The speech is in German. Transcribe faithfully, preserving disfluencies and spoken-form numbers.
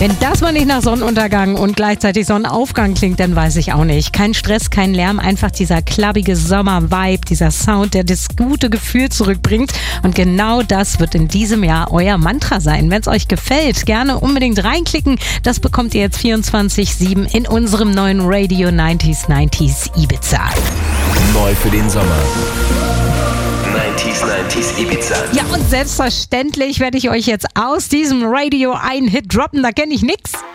Wenn das mal nicht nach Sonnenuntergang und gleichzeitig Sonnenaufgang klingt, dann weiß ich auch nicht. Kein Stress, kein Lärm, einfach dieser klappige Sommer-Vibe, dieser Sound, der das gute Gefühl zurückbringt. Und genau das wird in diesem Jahr euer Mantra sein. Wenn es euch gefällt, gerne unbedingt reinklicken. Das bekommt ihr jetzt vierundzwanzig sieben in unserem neuen Radio neunzig neunzig Ibiza. Neu für den Sommer. neunzig neunzig Ibiza. Ja, und selbstverständlich werde ich euch jetzt aus diesem Radio einen Hit droppen. Da kenne ich nix.